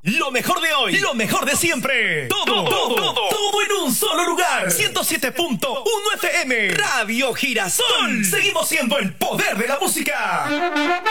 Lo mejor de hoy, lo mejor de siempre. Todo en un solo lugar. 107.1 FM. Radio Girasol. Seguimos siendo el poder de la música.